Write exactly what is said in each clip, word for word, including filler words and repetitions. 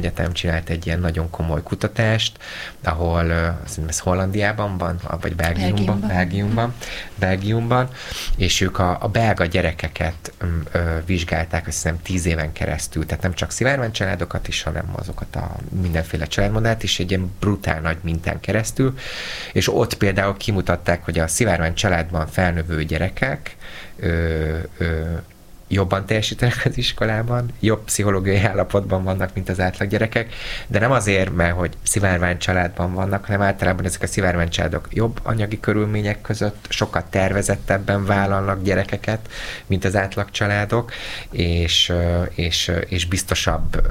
Egyetem csinált egy ilyen nagyon komoly kutatást, ahol, azt hiszem, ez Hollandiában van, vagy Belgiumban, Belgiumban, Belgiumban, Belgiumban és ők a, a belga gyerekeket ö, vizsgálták, azt hiszem, tíz éven keresztül, tehát nem csak szivárvány családokat is, hanem azokat a mindenféle családmodellt is egy ilyen brutál nagy mintán keresztül, és ott például kimutatták, hogy a szivárvány családban felnövő gyerekek ö, ö, jobban teljesítenek az iskolában, jobb pszichológiai állapotban vannak, mint az átlag gyerekek, de nem azért, mert hogy szivárvány családban vannak, hanem általában ezek a szivárvány családok jobb anyagi körülmények között sokkal tervezettebben vállalnak gyerekeket, mint az átlag családok, és, és, és biztosabb,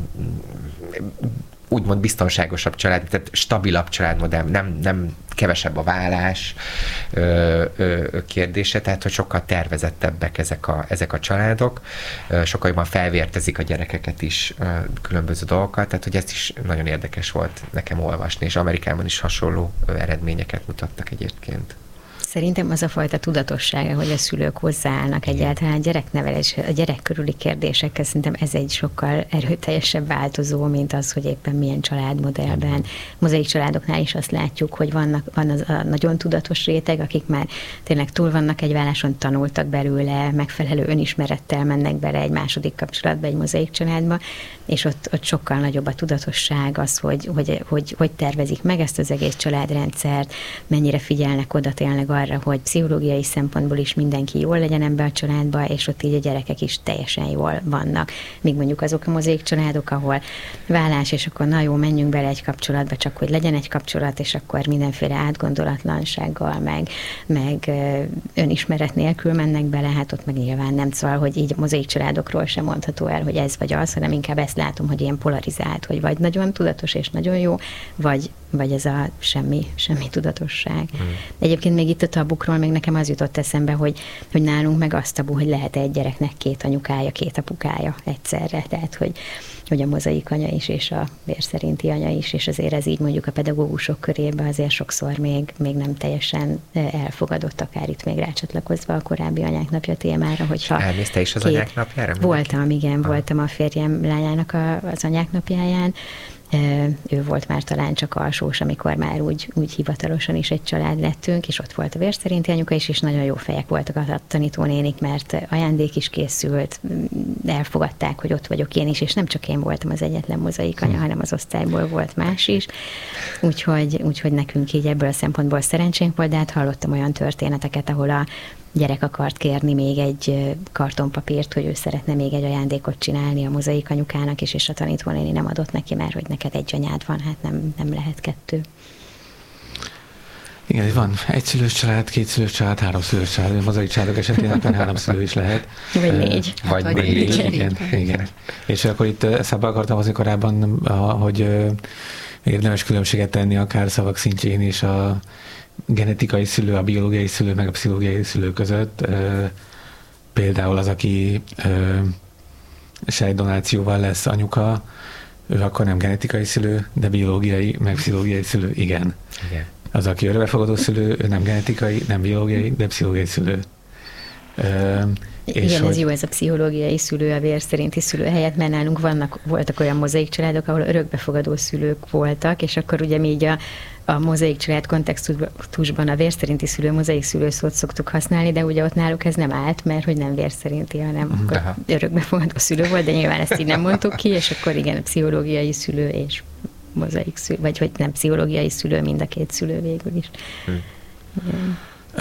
úgymond biztonságosabb család, tehát stabilabb családmodell, nem, nem kevesebb a vállás ö, ö, kérdése, tehát hogy sokkal tervezettebbek ezek a, ezek a családok, ö, sokkal jobban felvértezik a gyerekeket is ö, különböző dolgokat, tehát hogy ez is nagyon érdekes volt nekem olvasni, és Amerikában is hasonló ö, eredményeket mutattak egyébként. Szerintem az a fajta tudatossága, hogy a szülők hozzáállnak egyáltalán a gyereknevelés, a gyerek körüli kérdésekkel, szerintem ez egy sokkal erőteljesebb változó, mint az, hogy éppen milyen családmodellben. Mozaik családoknál is azt látjuk, hogy vannak, van az a nagyon tudatos réteg, akik már tényleg túl vannak egy válláson, tanultak belőle, megfelelő önismerettel mennek bele egy második kapcsolatba, egy mozaik családba, és ott, ott sokkal nagyobb a tudatosság, az, hogy hogy, hogy hogy tervezik meg ezt az egész családrendszert, mennyire figyelnek oda tényleg arra, hogy pszichológiai szempontból is mindenki jól legyen ebbe a családba, és ott így a gyerekek is teljesen jól vannak. Míg mondjuk azok a mozaik családok, ahol vállás, és akkor na jó, menjünk bele egy kapcsolatba, csak hogy legyen egy kapcsolat, és akkor mindenféle átgondolatlansággal, meg, meg önismeret nélkül mennek bele, hát ott meg nyilván nem, szóval, hogy így a mozaik családokról sem mondható el, hogy ez vagy az, hanem inkább ezt látom, hogy ilyen polarizált, hogy vagy nagyon tudatos és nagyon jó, vagy, vagy ez a semmi, semmi tudatosság. Mm. Egyébként még itt a tabukról még nekem az jutott eszembe, hogy, hogy nálunk meg az tabu, hogy lehet egy gyereknek két anyukája, két apukája egyszerre, tehát hogy, hogy a mozaik anya is, és a vérszerinti anya is, és azért ez így mondjuk a pedagógusok körében azért sokszor még, még nem teljesen elfogadott, akár itt még rácsatlakozva a korábbi anyák napja témára, hogyha... Elmész te is az két... anyák napjára? Voltam, igen, ah. voltam a férjem lányának a, az anyák napjáján. Ő volt már talán csak alsós, amikor már úgy, úgy hivatalosan is egy család lettünk, és ott volt a vérszerinti anyuka is, és nagyon jó fejek voltak a tanítónénik, mert ajándék is készült, elfogadták, hogy ott vagyok én is, és nem csak én voltam az egyetlen mozaik anya, hanem az osztályból volt más is. Úgyhogy, úgyhogy nekünk így ebből a szempontból szerencsénk volt, de hát hallottam olyan történeteket, ahol a gyerek akart kérni még egy kartonpapírt, hogy ő szeretne még egy ajándékot csinálni a mozaik anyukának is, és a tanítónéni nem adott neki, mert hogy neked egy anyád van, hát nem, nem lehet kettő. Igen, van egy szülős család, két szülős család, három szülős család. A mozaik családok esetén akár három szülő is lehet. Vagy négy. Vagy, vagy négy. négy. Igen, igen. És akkor itt szabba akartam hozni korábban, hogy érdemes különbséget tenni akár szavak szintjén is a genetikai szülő, a biológiai szülő, meg a pszichológiai szülő között. Például az, aki sejtdonációval lesz anyuka, ő akkor nem genetikai szülő, de biológiai, meg pszichológiai szülő, igen. Igen. Az, aki örökbefogadó szülő, ő nem genetikai, nem biológiai, de pszichológiai szülő. És igen, hogy... ez jó, ez a pszichológiai szülő, a vér szerinti szülő helyett, mert nálunk vannak, voltak olyan mozaik családok, ahol örökbefogadó szülők voltak, és akkor ugye mi így a, a mozaik család kontextusban a vér szerinti szülő, mozaik szülő szót szoktuk használni, de ugye ott náluk ez nem állt, mert hogy nem vér szerinti, hanem akkor örökbefogadó szülő volt, de nyilván ezt így nem mondtuk ki, és akkor igen, a pszichológiai szülő és mozaik szülő, vagy hogy nem pszichológiai szülő, mind a két szülő végül is. Hmm.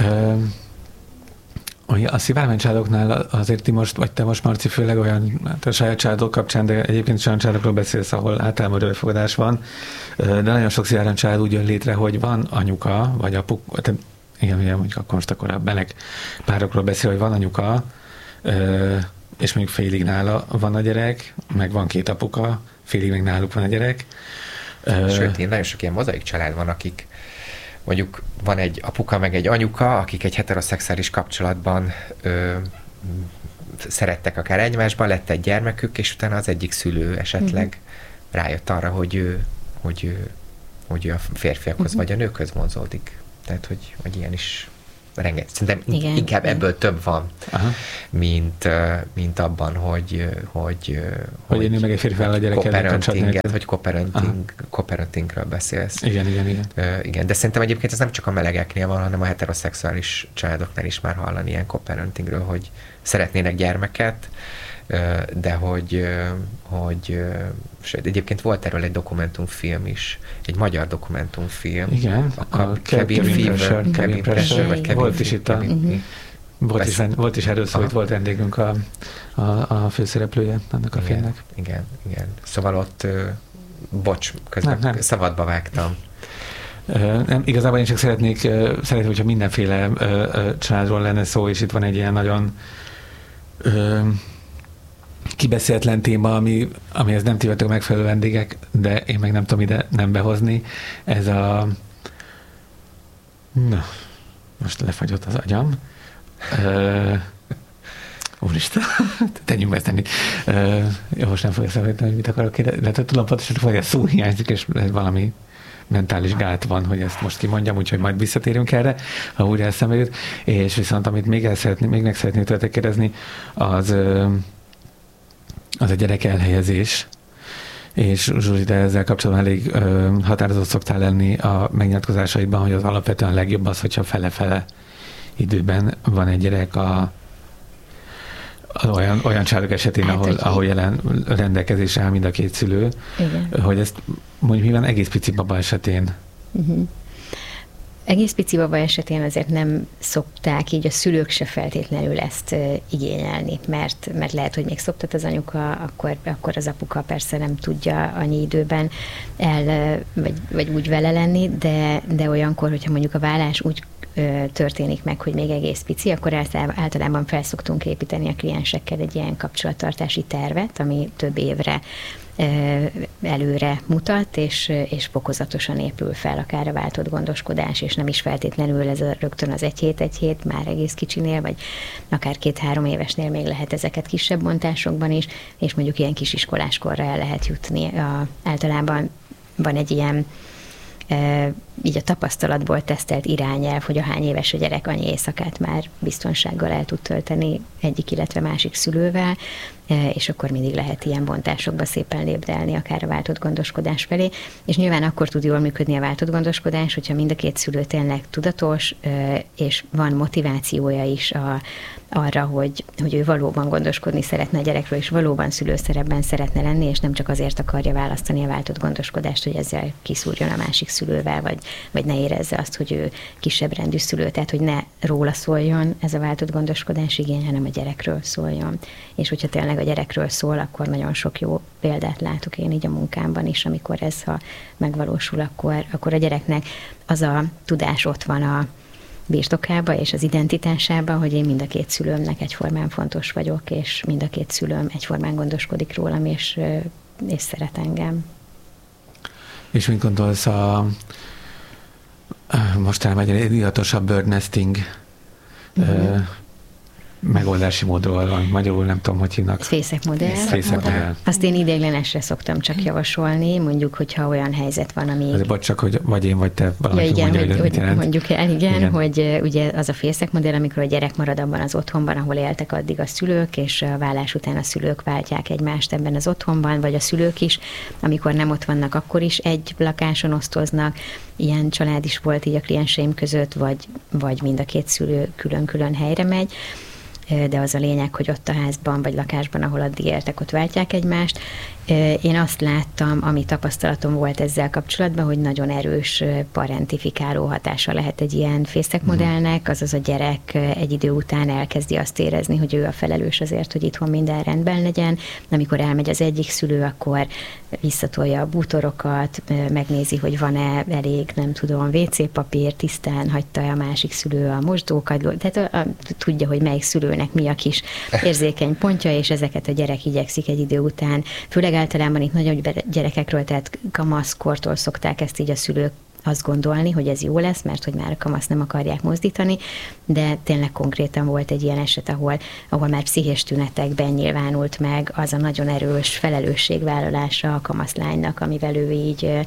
A szivárvány családoknál azért ti most, vagy te most, Marci, főleg olyan, hát a saját családok kapcsán, de egyébként olyan családokról beszélsz, ahol általában örökbefogadás van, de nagyon sok szivárvány család úgy jön létre, hogy van anyuka, vagy apuk, tehát igen, igen, mondjuk akkor most akkor a meleg párokról beszél, hogy van anyuka, és mondjuk félig nála van a gyerek, meg van két apuka, félig meg náluk van a gyerek. Sőt, én nagyon sok ilyen mozaik család van, akik mondjuk van egy apuka, meg egy anyuka, akik egy heteroszexuális kapcsolatban ö, szerettek akár egymásban, lett egy gyermekük, és utána az egyik szülő esetleg uh-huh. rájött arra, hogy ő, hogy ő, hogy ő a férfiakhoz uh-huh. vagy a nőkhöz vonzódik. Tehát, hogy, hogy ilyen is rengeteg. Szerintem igen, inkább igen. ebből több van, mint, mint abban, hogy hogy, hogy, hogy meg egy férfi a gyereket, hogy co-parentingről beszélsz. Igen, igen, igen. Uh, igen, de szerintem egyébként ez nem csak a melegeknél van, hanem a heteroszexuális családoknál is már hallani ilyen co-parentingről, hogy szeretnének gyermeket, de hogy, hogy sőt, egyébként volt erről egy dokumentumfilm is, egy magyar dokumentumfilm. Igen, a, a Cabin Fever, Cabin Pressure, vagy Cabin Volt is itt a... Uh-huh. Volt is, volt is erről szó, hogy volt vendégünk a, a, a főszereplője annak a igen, filmnek. Igen, igen. Szóval ott, bocs, közben nem, nem. szabadba vágtam. Nem, igazából én csak szeretnék, szeretném, hogyha mindenféle családról lenne szó, és itt van egy ilyen nagyon kibeszéltlen téma, ami, amihez nem tévedtek megfelelő vendégek, de én meg nem tudom ide nem behozni. Ez a... Na, most lefagyott az agyam. Uh, úristen, tegyünk be ezt enni. Uh, jó, most nem fogja szemlélni, hogy mit akarok kérdezni. De tudom pontosan, hogy a szó hiányzik, és valami mentális gát van, hogy ezt most kimondjam, úgyhogy majd visszatérünk erre, ha újra eszembe jut. És viszont amit még el szeretném, még meg szeretném tőletek kérdezni, az, az a gyerek elhelyezés. És Zsuzsi, te ezzel kapcsolatban elég ö, határozott szoktál lenni a megnyilatkozásaidban, hogy az alapvetően legjobb az, hogyha fele-fele időben van egy gyerek a, a olyan, olyan családok esetén, hát, ahol, ahol jelen rendelkezésre áll mind a két szülő, igen. Hogy ezt mondjuk mi van egész pici baba esetén? Uh-huh. Egész pici baba esetén azért nem szokták így a szülők se feltétlenül ezt uh, igényelni, mert, mert lehet, hogy még szoptat az anyuka, akkor, akkor az apuka persze nem tudja annyi időben el, vagy, vagy úgy vele lenni, de, de olyankor, hogyha mondjuk a vállás úgy uh, történik meg, hogy még egész pici, akkor általában fel szoktunk építeni a kliensekkel egy ilyen kapcsolattartási tervet, ami több évre előre mutat, és, és fokozatosan épül fel akár a váltott gondoskodás, és nem is feltétlenül ez a, rögtön az egy hét, egy hét, már egész kicsinél, vagy akár két-három évesnél még lehet ezeket kisebb bontásokban is, és mondjuk ilyen kisiskoláskorra el lehet jutni. A, általában van egy ilyen e, így a tapasztalatból tesztelt irányelv, hogy a hány éves a gyerek, annyi éjszakát már biztonsággal el tud tölteni egyik, illetve másik szülővel, és akkor mindig lehet ilyen bontásokba szépen lépdelni, akár a váltott gondoskodás felé. És nyilván akkor tud jól működni a váltott gondoskodás, hogyha mind a két szülő tényleg tudatos, és van motivációja is a, arra, hogy, hogy ő valóban gondoskodni szeretne a gyerekről, és valóban szülőszerepben szeretne lenni, és nem csak azért akarja választani a váltott gondoskodást, hogy ezzel kiszúrjon a másik szülővel, vagy, vagy ne érezze azt, hogy ő kisebb rendű szülő, tehát hogy ne róla szóljon ez a váltott gondoskodás igény, hanem a gyerekről szóljon. És hogyha tényleg a gyerekről szól, akkor nagyon sok jó példát látok én így a munkámban is, amikor ez, ha megvalósul, akkor, akkor a gyereknek az a tudás ott van a birtokába és az identitásában, hogy én mind a két szülőmnek egyformán fontos vagyok, és mind a két szülőm egyformán gondoskodik rólam, és, és szeret engem. És mit gondolsz a most talán egy diatosabb bird nesting uh-huh. megoldási módról van. Magyarul nem tudom, hogy hívnak. Fészekmodell. Fészekmodell. Azt én ideiglenesre szoktam csak javasolni, mondjuk, hogyha olyan helyzet van, ami... Azért bocs, csak, hogy vagy én, vagy te valaki ja, igen, mondja, hogy, hogy, hogy mondjuk el, igen, igen, hogy ugye az a fészekmodell, amikor a gyerek marad abban az otthonban, ahol éltek addig a szülők, és a vállás után a szülők váltják egymást ebben az otthonban, vagy a szülők is, amikor nem ott vannak, akkor is egy lakáson osztoznak. Ilyen család is volt így a klienseim között, vagy, vagy mind a két szülő külön-külön helyre megy, de az a lényeg, hogy ott a házban vagy lakásban, ahol addig éltek, ott váltják egymást. Én azt láttam, ami tapasztalatom volt ezzel kapcsolatban, hogy nagyon erős parentifikáló hatása lehet egy ilyen fészekmodellnek, azaz a gyerek egy idő után elkezdi azt érezni, hogy ő a felelős azért, hogy itthon minden rendben legyen. Amikor elmegy az egyik szülő, akkor visszatolja a bútorokat, megnézi, hogy van-e elég, nem tudom, vé cé papír, tisztán hagyta a másik szülő a mosdókat, tehát a, a, tudja, hogy melyik szülőnek mi a kis érzékeny pontja, és ezeket a gyerek igyekszik egy idő után, főleg általában itt nagyobb gyerekekről, tehát kamaszkortól szokták ezt így a szülők azt gondolni, hogy ez jó lesz, mert hogy már a kamasz nem akarják mozdítani, de tényleg konkrétan volt egy ilyen eset, ahol, ahol már pszichés tünetekben nyilvánult meg az a nagyon erős felelősségvállalása a kamaszlánynak, amivel ő így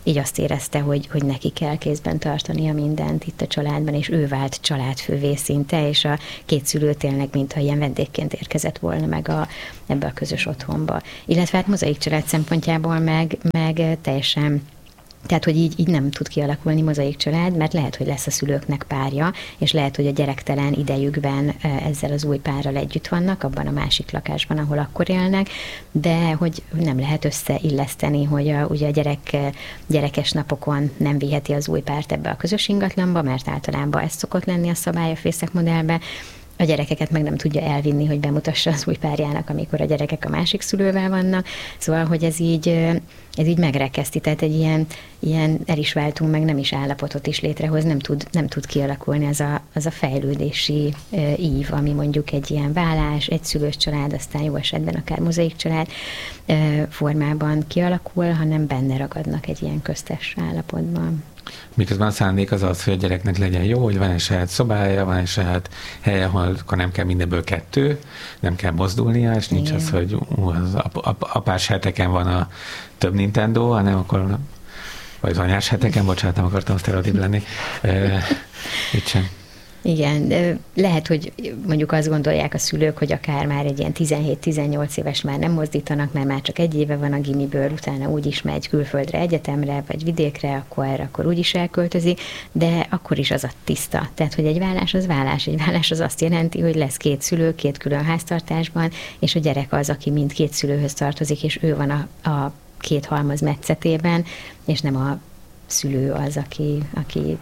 így azt érezte, hogy, hogy neki kell kézben tartania mindent itt a családban, és ő vált családfővé szinte, és a két szülő tényleg mintha ilyen vendégként érkezett volna meg a, ebbe a közös otthonba. Illetve hát mozaik család szempontjából meg, meg teljesen. Tehát, hogy így, így nem tud kialakulni mozaik család, mert lehet, hogy lesz a szülőknek párja, és lehet, hogy a gyerektelen idejükben ezzel az új párral együtt vannak, abban a másik lakásban, ahol akkor élnek, de hogy nem lehet összeilleszteni, hogy a, ugye a gyerek, gyerekes napokon nem viheti az új párt ebbe a közös ingatlanba, mert általában ez szokott lenni a szabály a fészek modellbe, a gyerekeket meg nem tudja elvinni, hogy bemutassa az új párjának, amikor a gyerekek a másik szülővel vannak. Szóval, hogy ez így, ez így megrekeszti, tehát egy ilyen, ilyen el is váltunk, meg nem is állapotot is létrehoz, nem tud, nem tud kialakulni az a, az a fejlődési e, ív, ami mondjuk egy ilyen vállás, egyszülős család, aztán jó esetben akár mozaik család e, formában kialakul, hanem benne ragadnak egy ilyen köztes állapotban. Miközben a szándék az az, hogy a gyereknek legyen jó, hogy van egy saját szobája, van egy saját helye, ahol akkor nem kell mindenből kettő, nem kell mozdulnia, és nincs igen. az, hogy ú, az ap- ap- apás heteken van a több Nintendo, hanem akkor, vagy az anyás heteken, bocsánat, nem akartam sztereotíp lenni, e, itt sem. Igen, de lehet, hogy mondjuk azt gondolják a szülők, hogy akár már egy ilyen tizenhét-tizennyolc éves már nem mozdítanak, mert már csak egy éve van a gimiből, utána úgyis megy külföldre, egyetemre, vagy vidékre, akkor, akkor úgyis elköltözik, de akkor is az a tiszta. Tehát, hogy egy vállás az vállás. Egy vállás az azt jelenti, hogy lesz két szülő, két külön háztartásban, és a gyerek az, aki mind két szülőhöz tartozik, és ő van a, a két halmaz metszetében, és nem a szülő az, aki, aki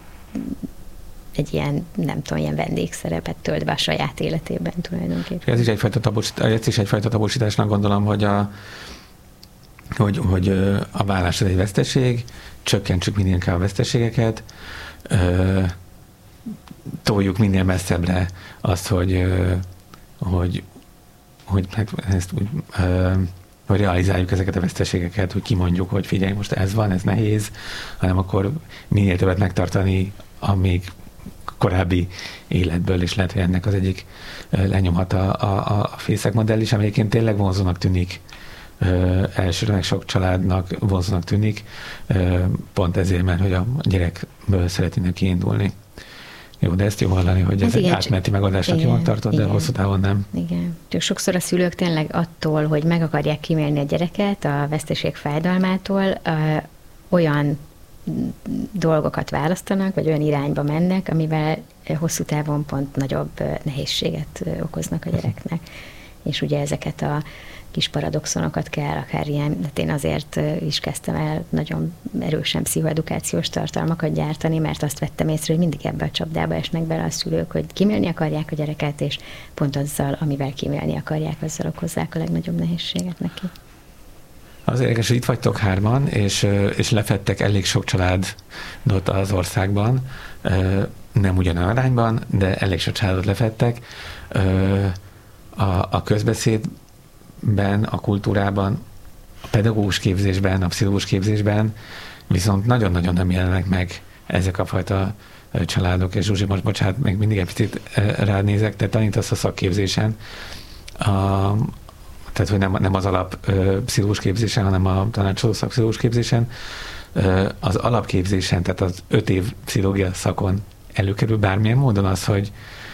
egy ilyen, nem tudom, ilyen vendégszerepet tölt be a saját életében tulajdonképpen. Ez is egyfajta tabusítás, ez is egyfajta tabusításnak gondolom, hogy a, hogy, hogy a vállás az egy veszteség, csökkentsük minél inkább a veszteségeket, ö, toljuk minél messzebbre azt, hogy, ö, hogy, hogy hát ezt úgy, ö, hogy realizáljuk ezeket a veszteségeket, hogy kimondjuk, hogy figyelj, most ez van, ez nehéz, hanem akkor minél többet megtartani, amíg korábbi életből, és lehet, hogy ennek az egyik lenyomhat a, a, a fészek modell is, amelyként tényleg vonzónak tűnik, elsőre sok családnak vonzónak tűnik, pont ezért, mert hogy a gyerekből szeretnének kiindulni. Jó, de ezt jó hallani, hogy ez egy átmeneti megoldásnak jól tartott, de hosszú távon nem. Igen. Csak sokszor a szülők tényleg attól, hogy meg akarják kímélni a gyereket a veszteség fájdalmától, olyan dolgokat választanak, vagy olyan irányba mennek, amivel hosszú távon pont nagyobb nehézséget okoznak a gyereknek. És ugye ezeket a kis paradoxonokat kell akár ilyen, de én azért is kezdtem el nagyon erősen pszichoedukációs tartalmakat gyártani, mert azt vettem észre, hogy mindig ebbe a csapdába esnek bele a szülők, hogy kímélni akarják a gyereket, és pont azzal, amivel kímélni akarják, azzal okozzák a legnagyobb nehézséget neki. Az érdekes, hogy itt vagytok hárman, és, és lefedtek elég sok családot az országban, nem ugyanolyan arányban, de elég sok családot lefedtek. A, a közbeszédben, a kultúrában, a pedagógus képzésben, a pszichológus képzésben viszont nagyon-nagyon nem jelennek meg ezek a fajta családok, és Zsuzsi, most bocsánat, még mindig egy picit rád nézek, te tanítasz a szakképzésen, a, tehát, hogy nem, nem az alap pszichológus képzésen, hanem a tanácsadó szakpszichológus képzésen, ö, az alapképzésen, tehát az öt év pszichológia szakon előkerül bármilyen módon az, hogy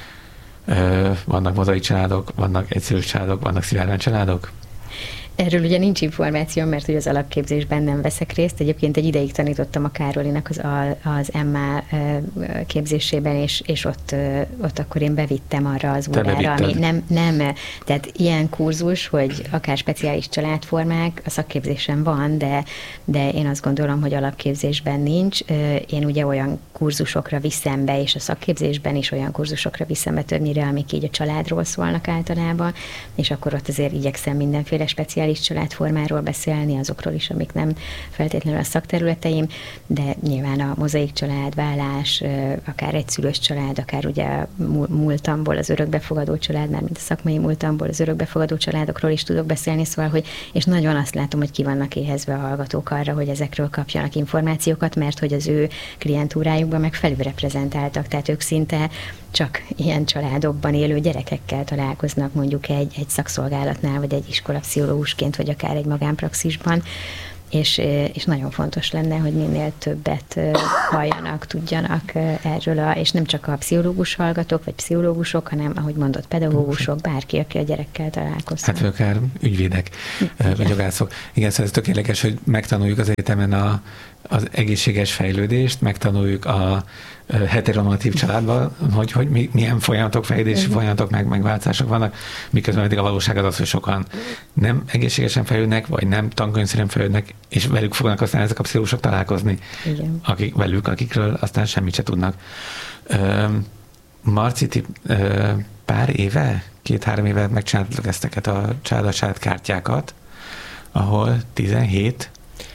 ö, vannak mozaik családok, vannak egyszülős családok, vannak szivárvány családok? Erről ugye nincs információ, mert ugye az alapképzésben nem veszek részt. Egyébként egy ideig tanítottam a Károlinak az, az em á képzésében, és, és ott, ott akkor én bevittem arra az órára, ami nem, nem, tehát ilyen kurzus, hogy akár speciális családformák, a szakképzésen van, de, de én azt gondolom, hogy alapképzésben nincs. Én ugye olyan kurzusokra viszem be, és a szakképzésben is olyan kurzusokra viszem be többnyire, amik így a családról szólnak általában, és akkor ott azért igyekszem mindenféle speciális családformáról beszélni, azokról is, amik nem feltétlenül a szakterületeim, de nyilván a mozaik család, vállás, akár egyszülős család, akár ugye múltamból az örökbefogadó család, már mint a szakmai múltamból az örökbefogadó családokról is tudok beszélni, szóval, hogy, és nagyon azt látom, hogy ki vannak éhezve a hallgatók arra, hogy ezekről kapjanak információkat, mert hogy az ő klientúrájukban meg felülreprezentáltak, tehát ők szinte csak ilyen családokban élő gyerekekkel találkoznak mondjuk egy, egy szakszolgálatnál, vagy egy iskolapszichológusként, vagy akár egy magánpraxisban, és, és nagyon fontos lenne, hogy minél többet halljanak, tudjanak erről, a, és nem csak a pszichológus hallgatók, vagy pszichológusok, hanem, ahogy mondott, pedagógusok, bárki, aki a gyerekkel találkoznak. Hát akár ügyvédek, vagy jogászok. Igen, szóval ez tökéletes, hogy megtanuljuk az egyetemen a, az egészséges fejlődést, megtanuljuk a heteronormatív családban, hogy, hogy milyen folyamatok, fejlődési uh-huh. folyamatok, meg, meg változások vannak, miközben pedig a valóság az az, hogy sokan nem egészségesen fejlődnek, vagy nem tankönyvszerűen fejlődnek, és velük fognak aztán ezek a pszichológusok találkozni, igen. akik velük, akikről aztán semmit se tudnak. Uh, Marci, ti uh, pár éve, két-három éve megcsináltatok ezteket a család kártyákat, ahol tizenhét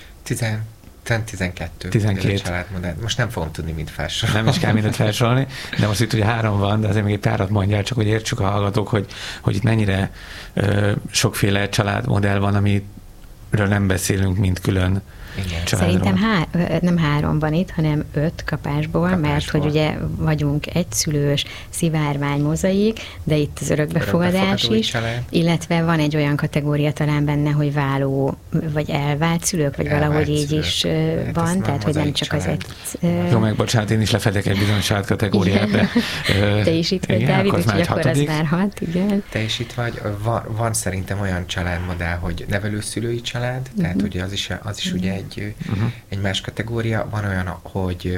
tizenkettő tizenkét családmodell. Most nem fogom tudni mind felsorolni. Nem is kell mindent felsorolni, de most itt ugye három van, de azért még egy párat mondjál, csak hogy értsük a hallgatók, hogy, hogy itt mennyire ö, sokféle családmodell van, amiről nem beszélünk, mint külön. Igen. Szerintem há- nem három van itt, hanem öt kapásból, kapásból, mert hogy ugye vagyunk egyszülős, szivárvány, mozaik, de itt az örökbefogadás is, család. Illetve van egy olyan kategória talán benne, hogy váló, vagy elvált szülők, vagy elvált valahogy szülők. Így is hát van, tehát hogy nem csak család. Az egy... Jó, meg bocsánat, én is lefedek egy bizonyos családkategóriát, de... Te is itt vagy, Dávid, úgyhogy akkor az már hat, igen. Te is itt vagy. Van, van szerintem olyan családmodell, hogy nevelőszülői család, uh-huh. tehát ugye az is, az is ugye egy, uh-huh. egy más kategória. Van olyan, hogy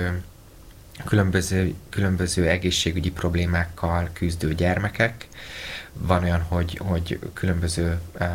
különböző, különböző egészségügyi problémákkal küzdő gyermekek, van olyan, hogy, hogy különböző um,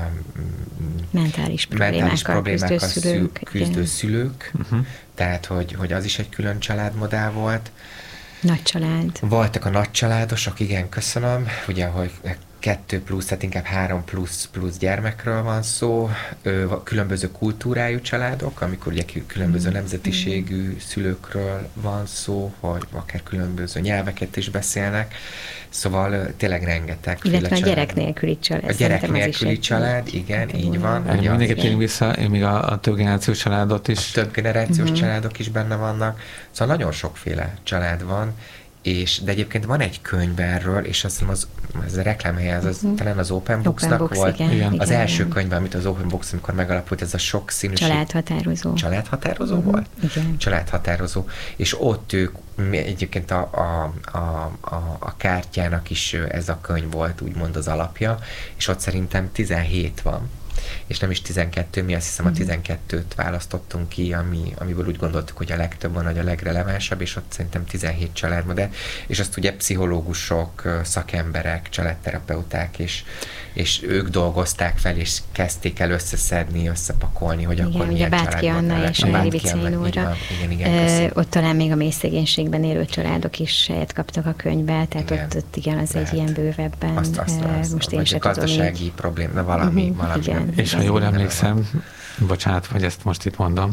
mentális problémákkal, mentális problémákkal küzdő szülők, küzdő szülők uh-huh. tehát hogy, hogy az is egy külön családmodell volt. Nagy család. Voltak a nagycsaládosok, igen, köszönöm, ugye, hogy kettő plusz, tehát inkább három plusz, plusz gyermekről van szó, különböző kultúrájú családok, amikor ugye különböző nemzetiségű szülőkről van szó, vagy akár különböző nyelveket is beszélnek, szóval tényleg rengeteg. Illetve a gyerek nélküli család. A gyerek nélküli család, igen, így van. Mindenképp térjünk vissza, én még a, a több generációs családot is. A több generációs uh-huh. családok is benne vannak, szóval nagyon sokféle család van, és, de egyébként van egy könyv erről, és azt hiszem az, az a reklámhelye, az, az uh-huh. talán az Open Books-nak Open volt. Igen, igen, az igen, első igen. könyv, amit az Open Books, amikor megalapult, ez a sok színűség. Családhatározó. Családhatározó uh-huh. volt? Igen. Családhatározó. És ott ők, egyébként a, a, a, a, a kártyának is ez a könyv volt, úgymond az alapja, és ott szerintem tizenhét van. És nem is tizenkettő, mi azt hiszem a tizenkettőt választottunk ki, ami, amiből úgy gondoltuk, hogy a legtöbb van, hogy a legrelevánsabb, és ott szerintem tizenhét családmodell, és azt ugye pszichológusok, szakemberek, családterapeuták, és, és ők dolgozták fel, és kezdték el összeszedni, összepakolni, hogy igen, akkor milyen családmodellek. Anna és a Rivicei Nóra. Igen, igen, igen, ott talán még a mély szegénységben élő családok is helyet kaptak a könyvbe, tehát igen, ott, ott igen, az lehet. Egy ilyen bővebben. Azt, azt, azt, most én sem tudom. Gazdasági problém, de valami, uh-huh, valami igen. És ha jól emlékszem, bocsánat, hogy ezt most itt mondom,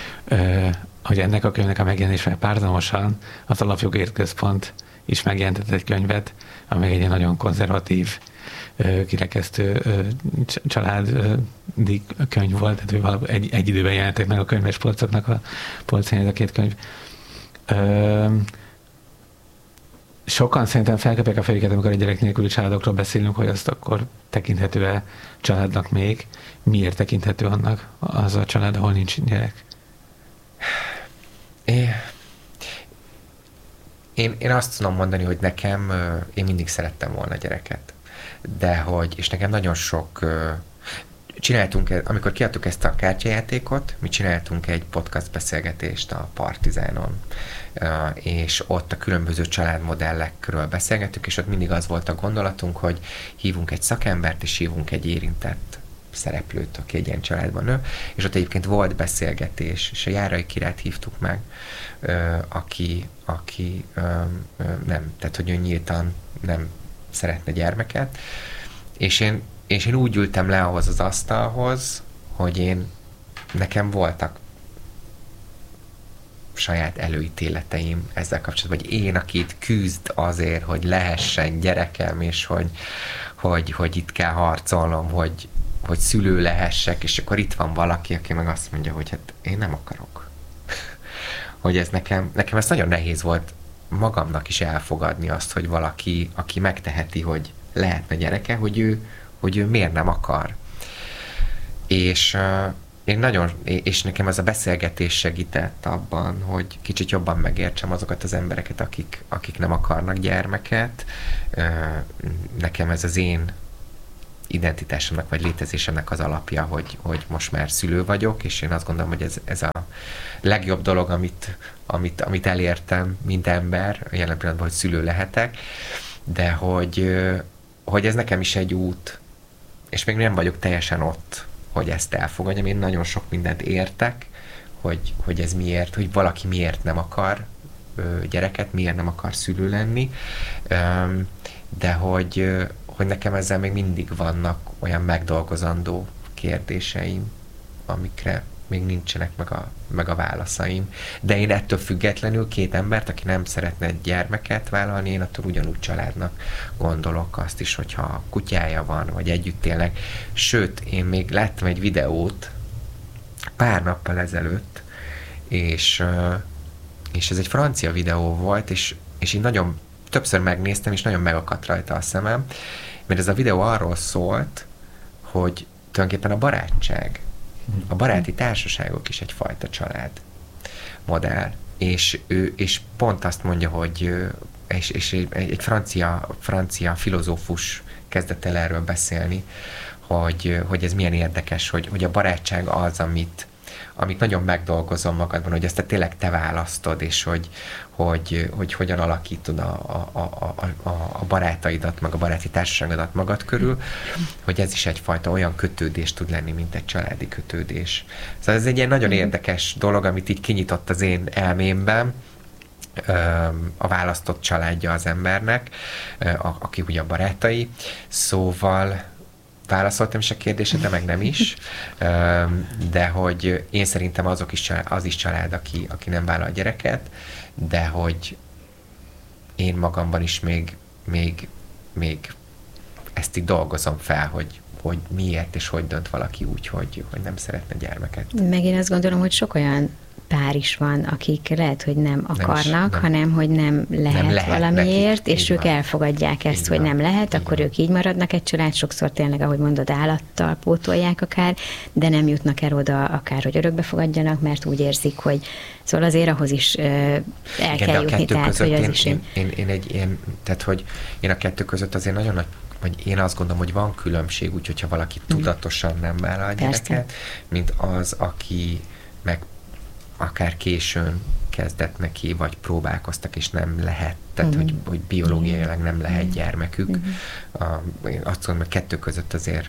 hogy ennek a könyvnek a megjelenésével párhuzamosan az Alapjogért Központ is megjelentett egy könyvet, ami egy nagyon konzervatív, kirekesztő családi könyv volt, tehát egy, egy időben jelentek meg a könyves polcoknak a polcán ez a két könyv. Sokan szerintem felkapják a fejüket, amikor egy gyerek nélküli családokról beszélünk, hogy azt akkor tekinthető-e családnak még. Miért tekinthető annak az a család, ahol nincs gyerek? É, én, én azt tudom mondani, hogy nekem, én mindig szerettem volna gyereket. De hogy, és nekem nagyon sok, csináltunk, amikor kiadtuk ezt a kártyajátékot, mi csináltunk egy podcast beszélgetést a Partizánon, és ott a különböző családmodellekről beszélgettük, és ott mindig az volt a gondolatunk, hogy hívunk egy szakembert, és hívunk egy érintett szereplőt, aki egy ilyen családban nő, és ott egyébként volt beszélgetés, és a Járai Kirát hívtuk meg, aki, aki nem, tehát hogy ő nyíltan nem szeretne gyermeket, és én, és én úgy ültem le ahhoz az asztalhoz, hogy én, nekem voltak saját előítéleteim ezzel kapcsolatban, vagy én, aki itt küzd azért, hogy lehessen gyerekem, és hogy, hogy, hogy itt kell harcolnom, hogy, hogy szülő lehessek, és akkor itt van valaki, aki meg azt mondja, hogy hát én nem akarok. Hogy ez nekem, nekem ez nagyon nehéz volt magamnak is elfogadni azt, hogy valaki, aki megteheti, hogy lehetne gyereke, hogy ő, hogy ő miért nem akar. És, én nagyon, és nekem ez a beszélgetés segített abban, hogy kicsit jobban megértsem azokat az embereket, akik, akik nem akarnak gyermeket. Nekem ez az én identitásomnak, vagy létezésemnek az alapja, hogy, hogy most már szülő vagyok, és én azt gondolom, hogy ez, ez a legjobb dolog, amit, amit, amit elértem, mint ember, jelen pillanatban, hogy szülő lehetek, de hogy, hogy ez nekem is egy út, és még nem vagyok teljesen ott, hogy ezt elfogadjam. Én nagyon sok mindent értek, hogy, hogy ez miért, hogy valaki miért nem akar gyereket, miért nem akar szülő lenni, de hogy, hogy nekem ezzel még mindig vannak olyan megdolgozandó kérdéseim, amikre még nincsenek meg a, meg a válaszaim. De én ettől függetlenül két embert, aki nem szeretne egy gyermeket vállalni, én attól ugyanúgy családnak gondolok, azt is, hogyha kutyája van, vagy együtt élnek. Sőt, én még láttam egy videót pár nappal ezelőtt, és, és ez egy francia videó volt, és, és én nagyon többször megnéztem, és nagyon megakadt rajta a szemem, mert ez a videó arról szólt, hogy tulajdonképpen a barátság, a baráti társaságok is egyfajta család modell, és ő és pont azt mondja, hogy és, és egy, egy francia, francia filozófus kezdett el erről beszélni, hogy, hogy ez milyen érdekes, hogy, hogy a barátság az, amit, amit nagyon megdolgozom magadban, hogy ezt te tényleg te választod, és hogy, hogy, hogy hogyan alakítod a, a, a, a, a barátaidat, meg a baráti társaságodat magad körül, hogy ez is egyfajta olyan kötődés tud lenni, mint egy családi kötődés. Szóval ez egy ilyen nagyon érdekes dolog, amit így kinyitott az én elmémben, a választott családja az embernek, akik ugye a barátai. Szóval válaszoltam is a kérdésre, de meg nem is. De hogy én szerintem azok is család, az is család, aki, aki nem vállal gyereket, de hogy én magamban is még, még, még ezt így dolgozom fel, hogy, hogy miért és hogy dönt valaki úgy, hogy, hogy nem szeretne gyermeket. Meg én azt gondolom, hogy sok olyan pár is van, akik lehet, hogy nem akarnak, nem is, nem. hanem hogy nem lehet, nem lehet valamiért, nekik, és ők van. Elfogadják ezt, így hogy van. Nem lehet, így akkor van. Ők így maradnak egy család, sokszor tényleg, ahogy mondod, állattal pótolják akár, de nem jutnak el oda akár, hogy örökbe fogadjanak, mert úgy érzik, hogy szóval azért ahhoz is uh, el Igen, kell jutni, tehát, hogy az én, is... Én, én, én, egy, én, tehát, hogy én a kettő között azért nagyon nagy, vagy én azt gondolom, hogy van különbség, úgyhogy ha valaki mm. tudatosan nem vállal a gyereket, mint az, aki meg akár későn kezdett neki, vagy próbálkoztak, és nem lehet, tehát uh-huh. hogy, hogy biológiailag nem lehet uh-huh. gyermekük. Uh-huh. A, én azt mondom, hogy kettő között azért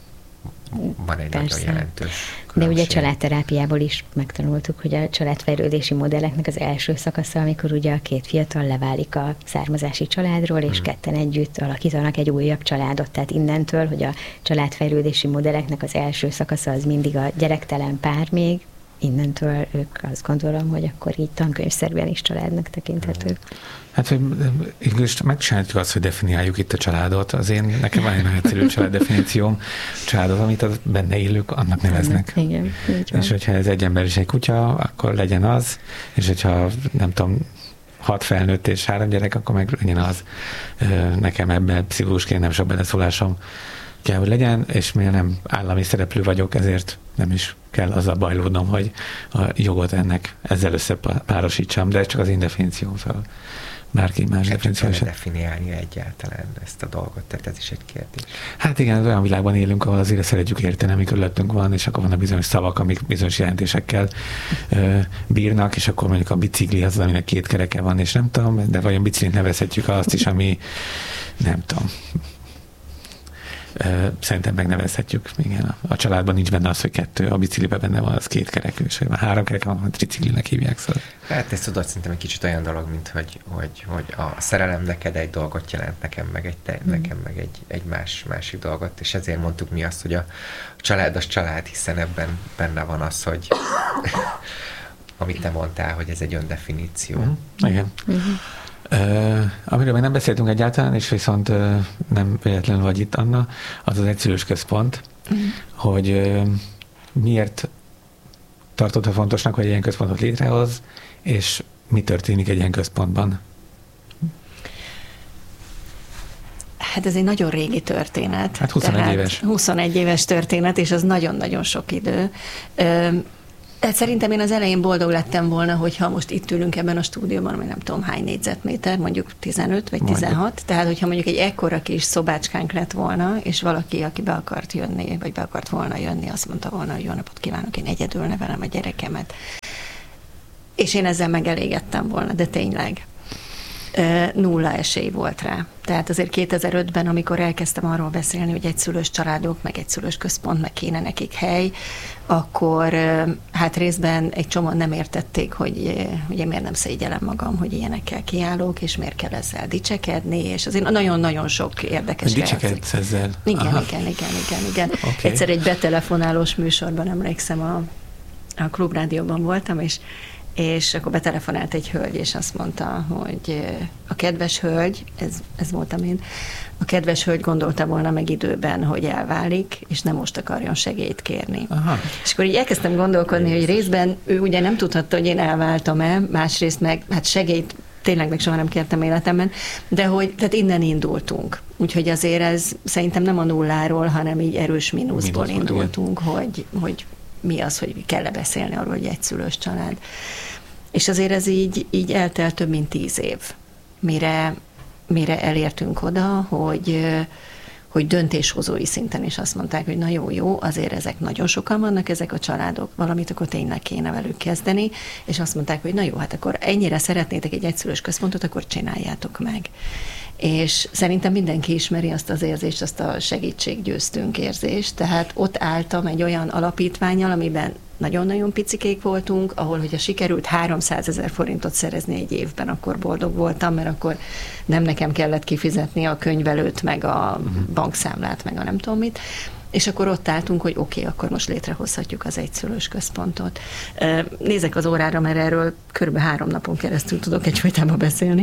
van egy Persze. nagyon jelentős különbség. De ugye családterápiából is megtanultuk, hogy a családfejlődési modelleknek az első szakasza, amikor ugye a két fiatal leválik a származási családról, és uh-huh. ketten együtt alakítanak egy újabb családot. Tehát innentől, hogy a családfejlődési modelleknek az első szakasza az mindig a gyerektelen pár még, innentől ők azt gondolom, hogy akkor így tankönyvszerűen is családnak tekinthetők. Hát, hogy is megcsináljuk azt, hogy definiáljuk itt a családot. Az én, nekem van egy nagyon egyszerű család definícióm. Családot, amit a benne élők, annak neveznek. Igen, így van. És hogyha ez egy ember és egy kutya, akkor legyen az, és hogyha nem tudom, hat felnőtt és három gyerek, akkor meg legyen az. Nekem ebben pszichológusként nem sok beleszólásom kell, hogy legyen, és mivel nem állami szereplő vagyok, ezért nem is kell azzal bajlódnom, hogy a jogot ennek ezzel összepárosítsam, de ez csak az én definícióm, szóval bárki más definíció. Nem definiálni egyáltalán ezt a dolgot, tehát ez is egy kérdés. Hát igen, olyan világban élünk, ahol azért szeretjük érteni, ami körülöttünk van, és akkor vannak bizonyos szavak, amik bizonyos jelentésekkel ö, bírnak, és akkor mondjuk a bicikli az, aminek két kereke van, és nem tudom, de vajon biciklint nevezhetjük azt is, ami nem tudom, szerintem megnevezhetjük. Igen, a, a családban nincs benne az, hogy kettő, a bicikliben benne van, az két kerekű, és ha három kerek van, hogy triciklinek hívják. Szóval. Hát ezt tudod, szerintem egy kicsit olyan dolog, mint hogy, hogy, hogy a szerelem neked egy dolgot jelent, nekem meg egy, te, mm. nekem meg egy, egy más, másik dolgot, és ezért mondtuk mi azt, hogy a család az család, hiszen ebben benne van az, hogy amit te mondtál, hogy ez egy öndefiníció. Mm. Igen. Mm-hmm. Uh, amiről még nem beszéltünk egyáltalán, és viszont uh, nem véletlenül vagy itt, Anna, az az egyszülős központ, mm. hogy uh, miért tartotta fontosnak, hogy egy ilyen központot létrehoz, és mi történik egy ilyen központban? Hát ez egy nagyon régi történet. Hát huszonegy éves. huszonegy éves történet, és az nagyon-nagyon sok idő. Tehát szerintem én az elején boldog lettem volna, hogyha most itt ülünk ebben a stúdióban, ami nem tudom hány négyzetméter, mondjuk tizenöt vagy tizenhat, mondjuk. Tehát hogyha mondjuk egy ekkora kis szobácskánk lett volna, és valaki, aki be akart jönni, vagy be akart volna jönni, azt mondta volna, hogy jó napot kívánok, én egyedül nevelem a gyerekemet. És én ezzel megelégedtem volna, de tényleg. Nulla esély volt rá. Tehát azért kétezer-ötben, amikor elkezdtem arról beszélni, hogy egyszülős családok, meg egyszülős központ, meg kéne nekik hely, akkor hát részben egy csomóan nem értették, hogy, hogy én miért nem szégyellem magam, hogy ilyenekkel kiállok, és miért kell ezzel dicsekedni, és azért nagyon-nagyon sok érdekes reakció. Dicsekedsz ezzel? Igen, Aha. igen, igen, igen, igen. Okay. Egyszer egy betelefonálós műsorban emlékszem, a, a Klubrádióban voltam, és és akkor betelefonált egy hölgy, és azt mondta, hogy a kedves hölgy, ez, ez voltam én, a kedves hölgy gondolta volna meg időben, hogy elválik, és nem most akarjon segélyt kérni. Aha. És akkor így elkezdtem gondolkodni, hogy részben ő ugye nem tudhatta, hogy én elváltam-e, másrészt meg hát segélyt tényleg meg soha nem kértem életemben, de hogy tehát innen indultunk. Úgyhogy azért ez szerintem nem a nulláról, hanem így erős mínuszból indultunk, hogy, hogy mi az, hogy kell-e beszélni arról, hogy egyszülős család. És azért ez így, így eltelt több mint tíz év, mire, mire elértünk oda, hogy, hogy döntéshozói szinten is azt mondták, hogy na jó, jó, azért ezek nagyon sokan vannak, ezek a családok, valamit akkor tényleg kéne velük kezdeni, és azt mondták, hogy na jó, hát akkor ennyire szeretnétek egy egyszülős központot, akkor csináljátok meg. És szerintem mindenki ismeri azt az érzést, azt a segítséggyőztünk érzést, tehát ott álltam egy olyan alapítvánnyal, amiben nagyon-nagyon picikék voltunk, ahol, hogyha sikerült háromszázezer forintot szerezni egy évben, akkor boldog voltam, mert akkor nem nekem kellett kifizetni a könyvelőt, meg a bankszámlát, meg a nem tudom mit, és akkor ott álltunk, hogy oké, okay, akkor most létrehozhatjuk az egyszülős központot. Nézek az órára, mert erről körülbelül három napon keresztül tudok egyfolytában beszélni.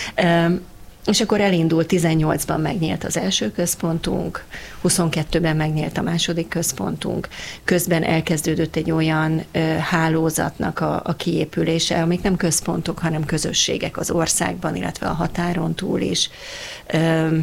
És akkor elindult, tizennyolcban megnyílt az első központunk, huszonkettőben megnyílt a második központunk, közben elkezdődött egy olyan ö, hálózatnak a, a kiépülése, amik nem központok, hanem közösségek az országban, illetve a határon túl is. Ö,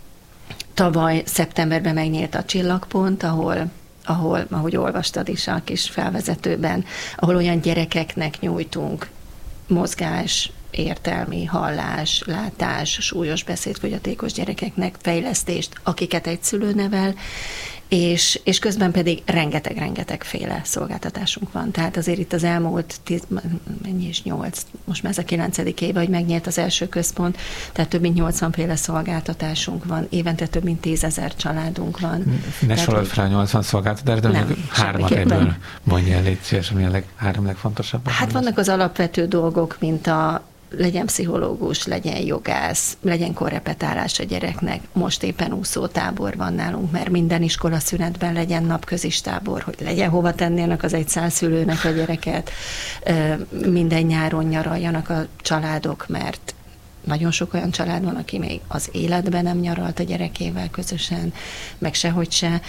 tavaly szeptemberben megnyílt a Csillagpont, ahol ahol, ahogy olvastad is a kis felvezetőben, ahol olyan gyerekeknek nyújtunk mozgás, értelmi, hallás, látás, súlyos beszédfogyatékos gyerekeknek fejlesztést, akiket egy szülő nevel, és, és közben pedig rengeteg-rengeteg féle szolgáltatásunk van. Tehát azért itt az elmúlt tíz, mennyi is nyolc, most már ez a kilencedik éve, hogy megnyílt az első központ, tehát több mint nyolcvan féle szolgáltatásunk van, évente több mint tízezer családunk van. Ne sorolj fel nyolcvan szolgáltatás, de nem, hármat ebből mondja el, légy szíves, ami a leg, három legfontosabb. Hát vannak az alapvető dolgok, mint a legyen pszichológus, legyen jogász, legyen korrepetálás a gyereknek. Most éppen úszótábor van nálunk, mert minden iskola szünetben legyen napközis tábor, hogy legyen hova tennének az egy száz szülőnek a gyereket. Minden nyáron nyaraljanak a családok, mert nagyon sok olyan család van, aki még az életben nem nyaralt a gyerekével közösen, meg sehogy se.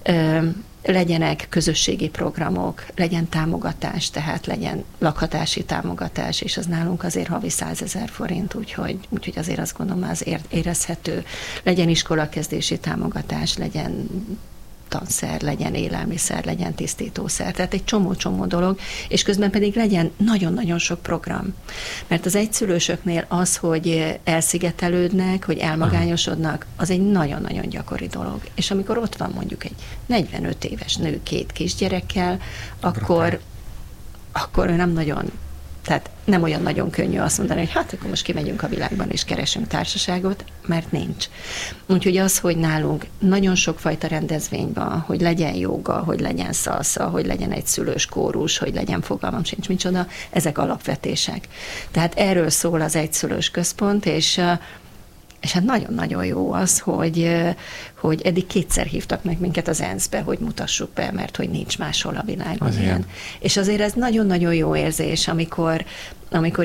Legyenek közösségi programok, legyen támogatás, tehát legyen lakhatási támogatás, és az nálunk azért havi százezer forint, úgyhogy, úgyhogy azért azt gondolom, az érezhető. Legyen iskolakezdési támogatás, legyen tanszer, legyen élelmiszer, legyen tisztítószer, tehát egy csomó-csomó dolog, és közben pedig legyen nagyon-nagyon sok program. Mert az egyszülősöknél az, hogy elszigetelődnek, hogy elmagányosodnak, az egy nagyon-nagyon gyakori dolog. És amikor ott van mondjuk egy negyvenöt éves nő két kisgyerekkel, akkor, akkor ő nem nagyon, tehát nem olyan nagyon könnyű azt mondani, hogy hát akkor most kimegyünk a világban és keresünk társaságot, mert nincs. Úgyhogy az, hogy nálunk nagyon sokfajta rendezvény van, hogy legyen jóga, hogy legyen szalsza, hogy legyen egy szülős kórus, hogy legyen fogalmam sincs micsoda, ezek alapvetések. Tehát erről szól az egyszülős központ, és És hát nagyon-nagyon jó az, hogy, hogy eddig kétszer hívtak meg minket az ENSZ-be, hogy mutassuk be, mert hogy nincs máshol a világon az ilyen. És azért ez nagyon-nagyon jó érzés, amikor, amikor ilyen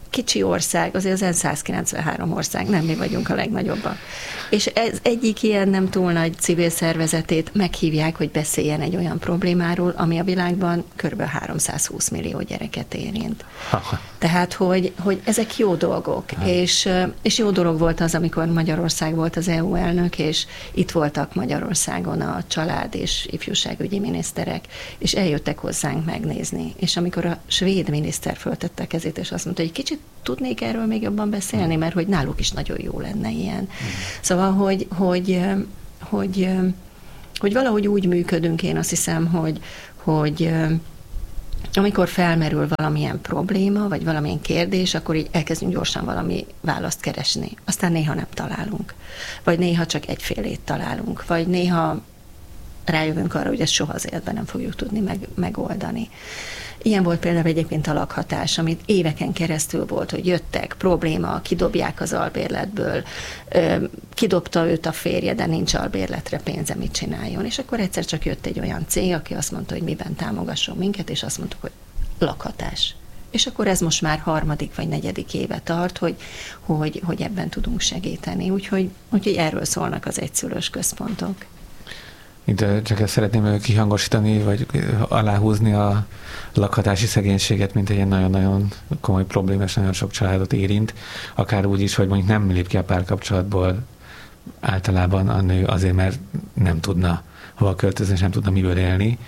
kicsi ország, azért az száz kilencvenhárom ország, nem mi vagyunk a legnagyobbak. És ez egyik ilyen nem túl nagy civil szervezetét meghívják, hogy beszéljen egy olyan problémáról, ami a világban kb. háromszázhúsz millió gyereket érint. Tehát, hogy, hogy ezek jó dolgok, és, és jó dolog volt az, amikor Magyarország volt az é u elnök, és itt voltak Magyarországon a család és ifjúságügyi miniszterek, és eljöttek hozzánk megnézni. És amikor a svéd miniszter föltette a kezét, és azt mondta, hogy kicsit tudnék erről még jobban beszélni, mert hogy náluk is nagyon jó lenne ilyen. Mm. Szóval, hogy, hogy, hogy, hogy valahogy úgy működünk, én azt hiszem, hogy, hogy amikor felmerül valamilyen probléma, vagy valamilyen kérdés, akkor így elkezdünk gyorsan valami választ keresni. Aztán néha nem találunk. Vagy néha csak egyfélét találunk. Vagy néha rájövünk arra, hogy ezt soha az életben nem fogjuk tudni meg, megoldani. Ilyen volt például egyébként a lakhatás, amit éveken keresztül volt, hogy jöttek, probléma, kidobják az albérletből, kidobta őt a férje, de nincs albérletre pénze, mit csináljon. És akkor egyszer csak jött egy olyan cég, aki azt mondta, hogy miben támogasson minket, és azt mondtuk, hogy lakhatás. És akkor ez most már harmadik vagy negyedik éve tart, hogy, hogy, hogy ebben tudunk segíteni. Úgyhogy, úgyhogy erről szólnak az egyszülős központok. Itt csak ezt szeretném kihangosítani, vagy aláhúzni a lakhatási szegénységet, mint egy ilyen nagyon-nagyon komoly probléma, és nagyon sok családot érint. Akár úgy is, hogy mondjuk nem lép ki a párkapcsolatból általában a nő azért, mert nem tudna hova költözni, és nem tudna miből élni.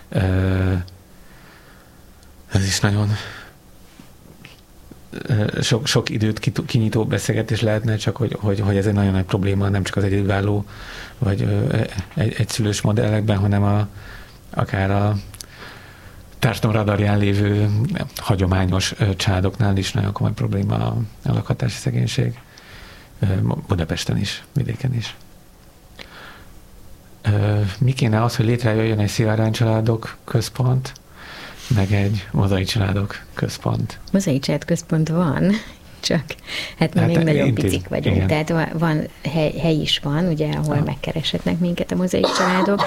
Ez is nagyon sok, sok időt kinyitó beszélgetés lehetne, csak hogy, hogy, hogy ez egy nagyon nagy probléma, nem csak az egyedülálló vagy egy, egyszülős modellekben, hanem a, akár a társadalom radarján lévő hagyományos családoknál is nagyon komoly probléma a, a lakhatási szegénység. Budapesten is, vidéken is. Mi kéne az, hogy létrejöjjön egy Szivárvány Családok Központ, meg egy Mozaik Családok Központ. Mozaik Család Központ van, csak hát mi hát még nagyon intéz, picik vagyunk. Igen. Tehát van, hely, hely is van, ugye, ahol ah. megkereshetnek minket a mozaik családok.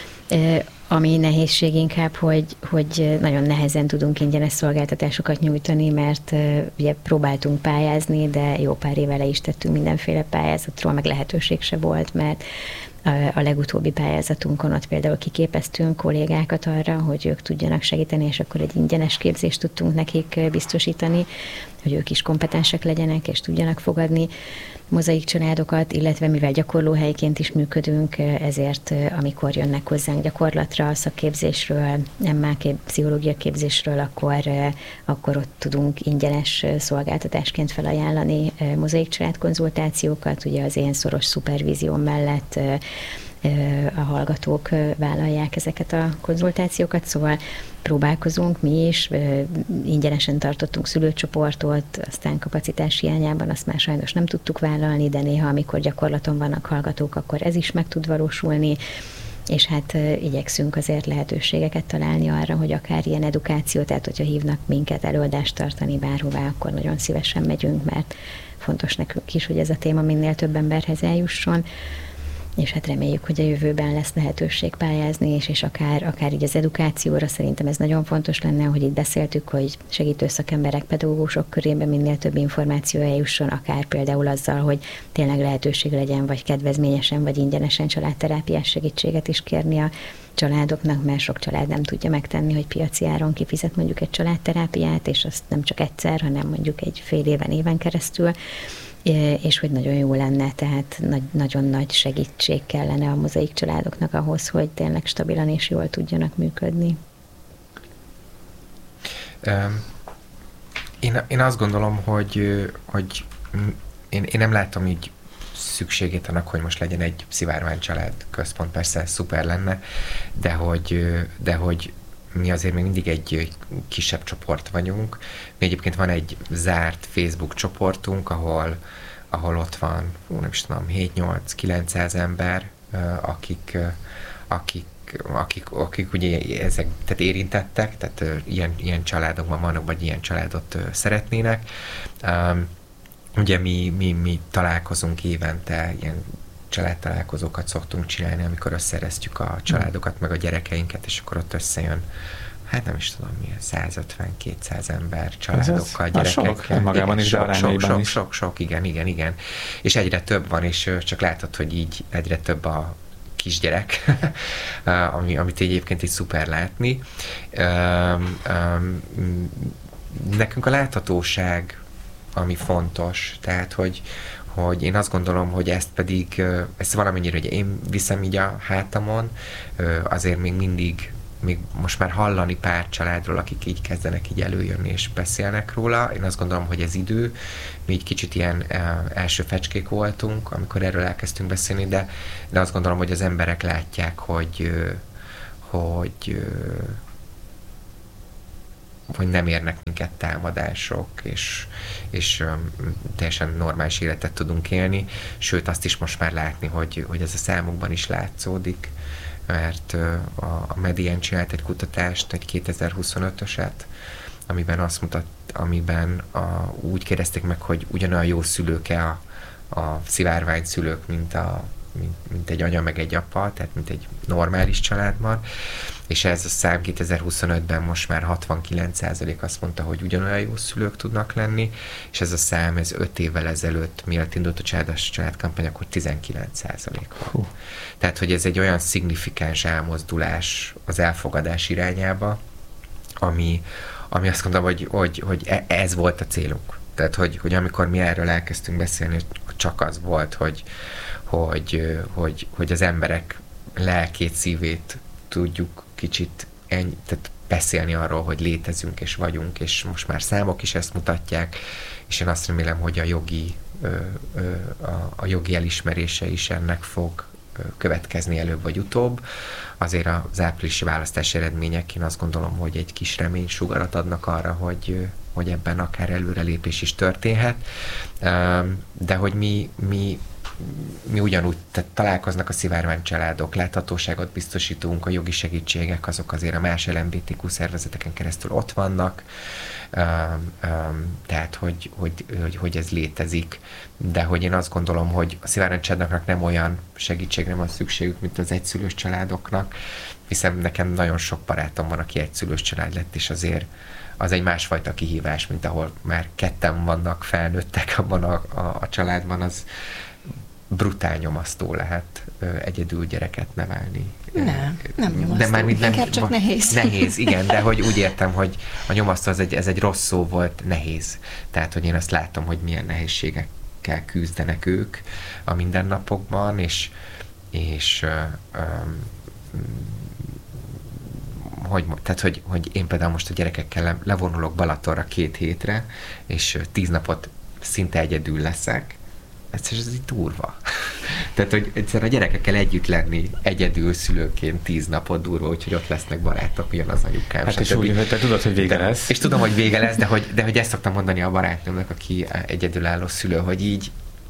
Ami nehézség inkább, hogy, hogy nagyon nehezen tudunk ingyenes szolgáltatásokat nyújtani, mert ugye próbáltunk pályázni, de jó pár éve le is tettünk mindenféle pályázatról, meg lehetőség se volt, mert a legutóbbi pályázatunkon ott például kiképeztünk kollégákat arra, hogy ők tudjanak segíteni, és akkor egy ingyenes képzést tudtunk nekik biztosítani, hogy ők is kompetensek legyenek, és tudjanak fogadni mozaik családokat, illetve mivel gyakorlóhelyként is működünk, ezért amikor jönnek hozzánk gyakorlatra, szakképzésről, em á kép, pszichológia képzésről, akkor, akkor ott tudunk ingyenes szolgáltatásként felajánlani mozaik család konzultációkat, ugye az én szoros szupervízió mellett a hallgatók vállalják ezeket a konzultációkat, szóval próbálkozunk mi is, ingyenesen tartottunk szülőcsoportot, aztán kapacitás hiányában azt már sajnos nem tudtuk vállalni, de néha, amikor gyakorlaton vannak hallgatók, akkor ez is meg tud valósulni, és hát igyekszünk azért lehetőségeket találni arra, hogy akár ilyen edukáció, tehát hogyha hívnak minket előadást tartani bárhová, akkor nagyon szívesen megyünk, mert fontos nekünk is, hogy ez a téma minél több emberhez eljusson, és hát reméljük, hogy a jövőben lesz lehetőség pályázni, és, és akár, akár így az edukációra szerintem ez nagyon fontos lenne, hogy itt beszéltük, hogy segítő szakemberek, pedagógusok körében minél több információ eljusson, akár például azzal, hogy tényleg lehetőség legyen, vagy kedvezményesen, vagy ingyenesen családterápiás segítséget is kérni a családoknak, mert sok család nem tudja megtenni, hogy piaci áron kifizet mondjuk egy családterápiát, és azt nem csak egyszer, hanem mondjuk egy fél éven, éven keresztül, és hogy nagyon jó lenne, tehát nagy, nagyon nagy segítség kellene a mozaik családoknak ahhoz, hogy tényleg stabilan és jól tudjanak működni. Én, én azt gondolom, hogy, hogy én, én nem látom így szükségét annak, hogy most legyen egy Szivárvány Család Központ, persze szuper lenne, de hogy, de hogy mi azért még mindig egy kisebb csoport vagyunk. Mi egyébként van egy zárt Facebook csoportunk, ahol, ahol ott van, nem is tudom, hét-nyolc-kilencszáz ember, akik, akik, akik, akik ugye ezek, tehát érintettek, tehát ilyen, ilyen családokban vannak, vagy ilyen családot szeretnének. Ugye mi, mi, mi találkozunk évente, ilyen családtalálkozókat szoktunk csinálni, amikor összeresztjük a családokat, meg a gyerekeinket, és akkor ott összejön hát nem is tudom milyen, százötven-kétszáz ember családokkal, ez gyerekekkel. Sok, magában is, de arányaiban sok, is. Sok, sok, sok, igen, igen, igen. És egyre több van, és csak látod, hogy így egyre több a kisgyerek, ami, amit egyébként így szuper látni. Um, um, nekünk a láthatóság, ami fontos, tehát, hogy, hogy én azt gondolom, hogy ezt pedig, ezt valamennyire, hogy én viszem így a hátamon, azért még mindig, még most már hallani pár családról, akik így kezdenek így előjönni és beszélnek róla. Én azt gondolom, hogy ez idő. Mi egy kicsit ilyen első fecskék voltunk, amikor erről elkezdtünk beszélni, de, de azt gondolom, hogy az emberek látják, hogy, hogy hogy nem érnek minket támadások, és, és um, teljesen normális életet tudunk élni, sőt azt is most már látni, hogy, hogy ez a számokban is látszódik, mert uh, a, a Median csinált egy kutatást, egy kétezer-huszonötöset, amiben azt mutat, amiben a, úgy kérdezték meg, hogy ugyanolyan jó szülők-e a, a szivárvány szülők, mint a Mint, mint egy anya meg egy apa, tehát mint egy normális családban, és ez a szám kétezer-huszonötben most már hatvankilenc százalék azt mondta, hogy ugyanolyan jó szülők tudnak lenni, és ez a szám, ez öt évvel ezelőtt, mielőtt indult a családos családkampány, akkor tizenkilenc százalék volt. Hú. Tehát, hogy ez egy olyan szignifikáns elmozdulás az elfogadás irányába, ami, ami azt mondom, hogy, hogy, hogy ez volt a célunk. Tehát, hogy, hogy amikor mi erről elkezdtünk beszélni, csak az volt, hogy Hogy, hogy, hogy az emberek lelkét, szívét tudjuk kicsit ennyi, tehát beszélni arról, hogy létezünk és vagyunk, és most már számok is ezt mutatják, és én azt remélem, hogy a jogi, a, a jogi elismerése is ennek fog következni előbb vagy utóbb. Azért az áprilisi választási eredmények, én azt gondolom, hogy egy kis reménysugarat adnak arra, hogy, hogy ebben akár előrelépés is történhet, de hogy mi, mi mi ugyanúgy, tehát találkoznak a szivárvány családok, láthatóságot biztosítunk, a jogi segítségek azok azért a más el em bé té kú szervezeteken keresztül ott vannak, um, um, tehát hogy, hogy, hogy, hogy ez létezik, de hogy én azt gondolom, hogy a szivárvány családoknak nem olyan segítségre van szükségük, mint az egyszülős családoknak, hiszen nekem nagyon sok barátom van, aki egyszülős család lett, és azért az egy másfajta kihívás, mint ahol már ketten vannak felnőttek abban a, a, a családban, az brutál nyomasztó lehet ö, egyedül gyereket nevelni. Nem, nem nyomasztó, de már nem, inkább csak nehéz. Nehéz, igen, de hogy úgy értem, hogy a nyomasztó az egy, ez egy rossz szó volt, nehéz. Tehát, hogy én azt látom, hogy milyen nehézségekkel küzdenek ők a mindennapokban, és, és ö, ö, hogy, tehát, hogy, hogy én például most a gyerekekkel levonulok Balatonra két hétre, és tíz napot szinte egyedül leszek, egyszerűen ez így durva. Tehát, hogy egyszer a gyerekekkel együtt lenni egyedül szülőként tíz napot durva, úgyhogy ott lesznek barátok, jön az anyukám. Hát és úgy, hogy te tudod, hogy vége lesz. És tudom, hogy vége lesz, de hogy, de hogy ezt szoktam mondani a barátnőmnek, aki egyedülálló szülő, hogy így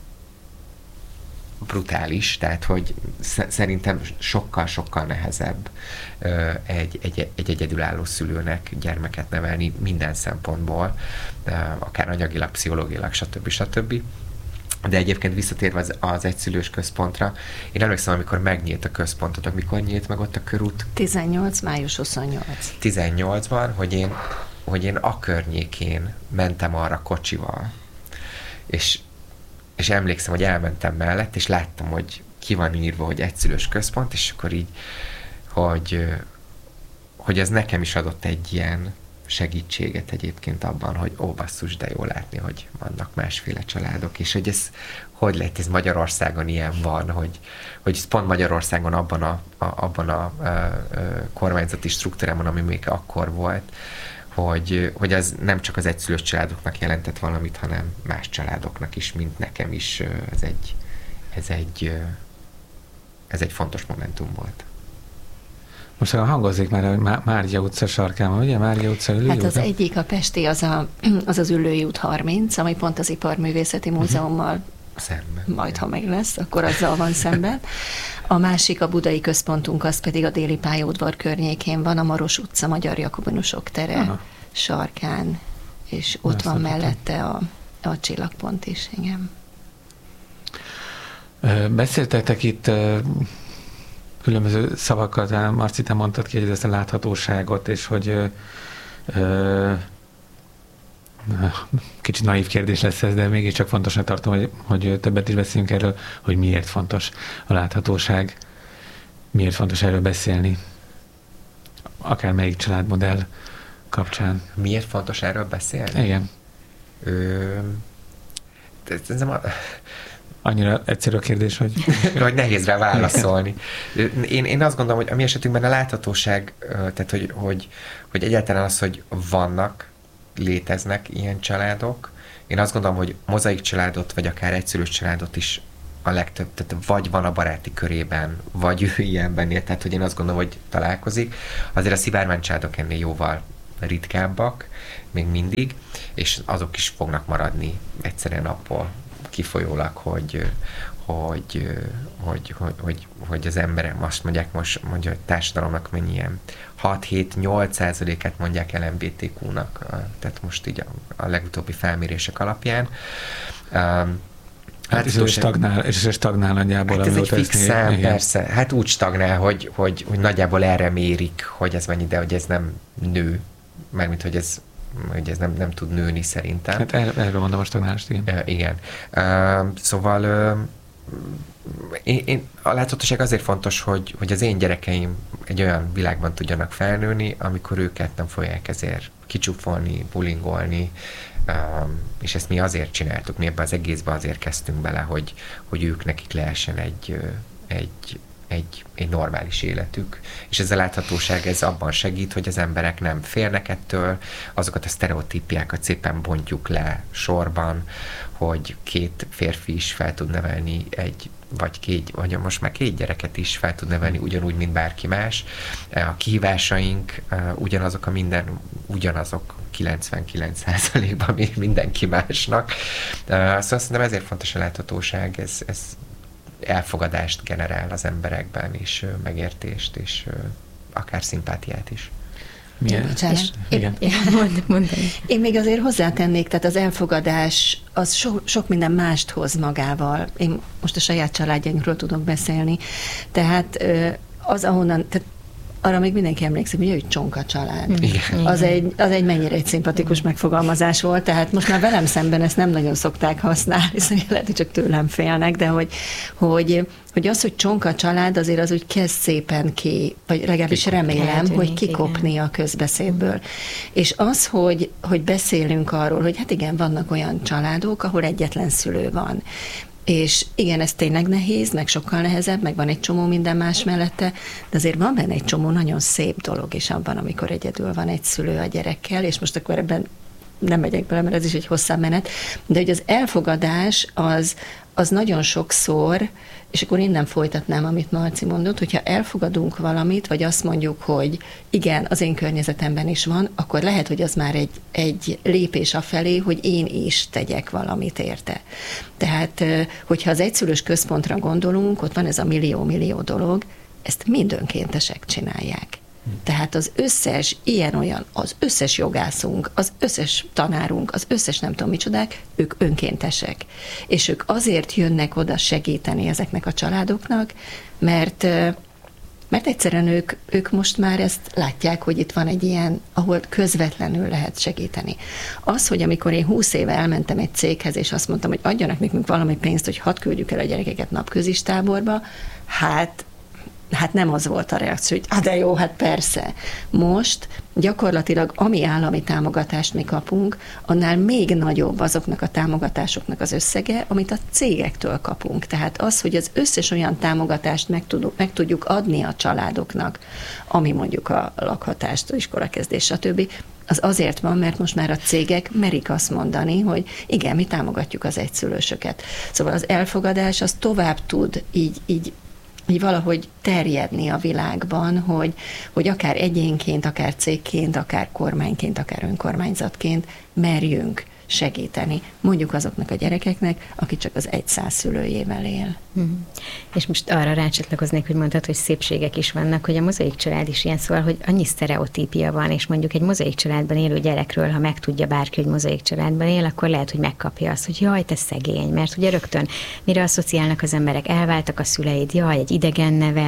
brutális, tehát, hogy szerintem sokkal-sokkal nehezebb egy, egy, egy egyedülálló szülőnek gyermeket nevelni minden szempontból, akár anyagilag, pszichológilag, stb. stb. De egyébként visszatérve az, az egyszülős központra, én emlékszem, amikor megnyílt a központot, amikor nyílt meg ott a körút? tizennyolc május huszonnyolc. tizennyolcban, hogy én, hogy én a környékén mentem arra kocsival, és, és emlékszem, hogy elmentem mellett, és láttam, hogy ki van írva, hogy egyszülős központ, és akkor így, hogy, hogy ez nekem is adott egy ilyen segítséget egyébként abban, hogy ó, basszus, de jó látni, hogy vannak másféle családok, és hogy ez, hogy lehet, ez Magyarországon ilyen van, hogy, hogy pont Magyarországon abban a, a, abban a, a, a kormányzati struktúrában, ami még akkor volt, hogy, hogy az nem csak az egyszülős családoknak jelentett valamit, hanem más családoknak is, mint nekem is. Ez egy, ez egy, ez egy fontos momentum volt. Most hangozik már a Márgya utca sarkában, ugye? Márgya utca Üllői Hát az út? egyik, a Pesti, az a, az, az Üllői út harminc, ami pont az Iparművészeti Múzeummal szemben. Majd, ha meg lesz, akkor azzal van szemben. A másik, a budai központunk, az pedig a Déli pályaudvar környékén van, a Maros utca, Magyar Jakobinusok tere Aha. sarkán, és ott Na, van mellette a, a csillagpont is, igen. Beszéltetek itt különböző szavakat, Marci, te mondtad ki, hogy ezt a láthatóságot, és hogy ö, ö, kicsit naív kérdés lesz ez, de mégiscsak fontosnak tartom, hogy, hogy többet is beszéljünk erről, hogy miért fontos a láthatóság, miért fontos erről beszélni, akár melyik családmodell kapcsán. Miért fontos erről beszélni? Igen. Ö, ez, ez nem a... Annyira egyszerű a kérdés, hogy... hogy nehéz rá válaszolni. Én, én azt gondolom, hogy a mi esetünkben a láthatóság, tehát hogy, hogy, hogy egyáltalán az, hogy vannak, léteznek ilyen családok. Én azt gondolom, hogy mozaik családot, vagy akár egyszülős családot is a legtöbb, tehát vagy van a baráti körében, vagy ő ilyenben él, tehát hogy én azt gondolom, hogy találkozik. Azért a szivárvány családok ennél jóval ritkábbak, még mindig, és azok is fognak maradni egyszerűen abból kifolyólag, hogy, hogy, hogy, hogy, hogy, hogy az emberek azt mondják, most mondja, hogy társadalomnak mennyi ilyen hat-hét-nyolc százalékát mondják el em bé té kú-nak, tehát most így a, a legutóbbi felmérések alapján. Um, Hát és ez stagnál, és ez stagnál nagyjából. Hát ez egy fix szám, persze. Hát úgy stagnál, hogy, hogy, hogy nagyjából erre mérik, hogy ez mennyi, de hogy ez nem nő, mármint, hogy ez, hogy ez nem, nem tud nőni szerintem. Hát er, erről mondom a stagnálást, igen. Uh, igen. Uh, szóval uh, én, én, a láthatóság azért fontos, hogy, hogy az én gyerekeim egy olyan világban tudjanak felnőni, amikor őket nem fogják ezért kicsúfolni, bulingolni, um, és ezt mi azért csináltuk, mi ebben az egészben azért kezdtünk bele, hogy, hogy ők nekik lehessen egy, egy, egy, egy normális életük. És ez a láthatóság ez abban segít, hogy az emberek nem félnek ettől, azokat a sztereotípiákat szépen bontjuk le sorban, hogy két férfi is fel tud nevelni egy, vagy két, vagy most már két gyereket is fel tud nevelni ugyanúgy, mint bárki más. A kihívásaink ugyanazok a minden, ugyanazok kilencvenkilenc százalékban mindenki másnak. Szóval szerintem ezért fontos a láthatóság, ez, ez elfogadást generál az emberekben, és megértést, és akár szimpátiát is. Milyen? És, igen. Én, mond, mond, én még azért hozzátennék, tehát az elfogadás az so, sok minden mást hoz magával. Én most a saját családjainkról tudok beszélni. Tehát az, ahonnan, tehát arra még mindenki emlékszik, hogy egy csonka család. Igen. Az egy, az egy mennyire egy szimpatikus megfogalmazás volt, tehát most már velem szemben ezt nem nagyon szokták használni, szóval lehet, hogy csak tőlem félnek, de hogy, hogy, hogy az, hogy csonka család, azért az úgy kezd szépen ki, vagy legalábbis kikopni, remélem, eltűnik, hogy kikopni igen. a közbeszédből. És az, hogy, hogy beszélünk arról, hogy hát igen, vannak olyan családok, ahol egyetlen szülő van. És igen, ez tényleg nehéz, meg sokkal nehezebb, meg van egy csomó minden más mellette, de azért van benne egy csomó nagyon szép dolog is abban, amikor egyedül van egy szülő a gyerekkel, és most akkor ebben nem megyek bele, mert ez is egy hosszabb menet, de hogy az elfogadás az, az nagyon sokszor, és akkor innen folytatnám, amit Marci mondott, hogyha elfogadunk valamit, vagy azt mondjuk, hogy igen, az én környezetemben is van, akkor lehet, hogy az már egy, egy lépés afelé, hogy én is tegyek valamit érte. Tehát, hogyha az egyszülős központra gondolunk, ott van ez a millió-millió dolog, ezt mind önkéntesek csinálják. Tehát az összes ilyen-olyan, az összes jogászunk, az összes tanárunk, az összes nem tudom micsodák, ők önkéntesek. És ők azért jönnek oda segíteni ezeknek a családoknak, mert, mert egyszerűen ők, ők most már ezt látják, hogy itt van egy ilyen, ahol közvetlenül lehet segíteni. Az, hogy amikor én húsz éve elmentem egy céghez, és azt mondtam, hogy adjanak nekünk valami pénzt, hogy hadd küldjük el a gyerekeket napközis táborba, hát Hát nem az volt a reakció, hogy ah, de jó, hát persze. Most gyakorlatilag ami állami támogatást mi kapunk, annál még nagyobb azoknak a támogatásoknak az összege, amit a cégektől kapunk. Tehát az, hogy az összes olyan támogatást meg, tudjuk, meg tudjuk adni a családoknak, ami mondjuk a lakhatást, iskolakezdés, stb., az azért van, mert most már a cégek merik azt mondani, hogy igen, mi támogatjuk az egyszülősöket. Szóval az elfogadás az tovább tud így, így így valahogy terjedni a világban, hogy, hogy akár egyénként, akár cégként, akár kormányként, akár önkormányzatként merjünk segíteni, mondjuk azoknak a gyerekeknek, aki csak az egy száz szülőjével él. Mm. És most arra rácsatlakoznék, hogy mondtad, hogy szépségek is vannak, hogy a mozaik család is ilyen, szóval, hogy annyi sztereotípia van, és mondjuk egy mozaik családban élő gyerekről, ha megtudja bárki, hogy mozaik családban él, akkor lehet, hogy megkapja azt, hogy jaj, te szegény, mert ugye rögtön mire asszociálnak az emberek, elváltak a szüleid, jaj, egy idegen nevel,